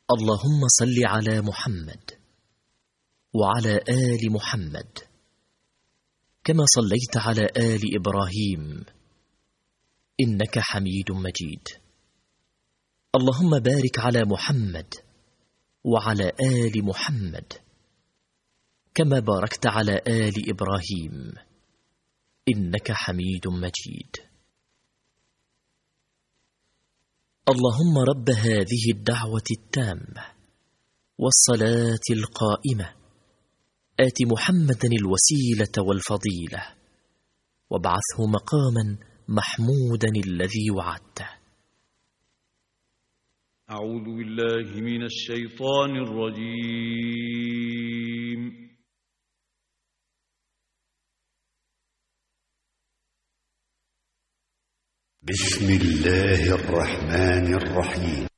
اللهم صل على محمد وعلى آل محمد كما صليت على آل إبراهيم إنك حميد مجيد. اللهم بارك على محمد وعلى آل محمد كما باركت على آل إبراهيم إنك حميد مجيد. اللهم رب هذه الدعوة التامة والصلاة القائمة آت محمدا الوسيلة والفضيلة وابعثه مقاما محمودا الذي وعدته. أعوذ بالله من الشيطان الرجيم. بسم الله الرحمن الرحيم.